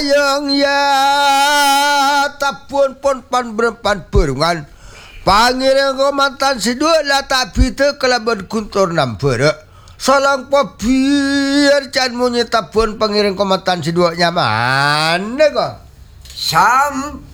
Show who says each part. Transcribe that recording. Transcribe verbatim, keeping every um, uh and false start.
Speaker 1: yang ya tapun pon pan berpan perungan pangiran komandan sidua lah tak bita kelaban kuntur nampere salang pabiar can monyet tapun pangiran komandan sidua nyaman ne ko
Speaker 2: Sam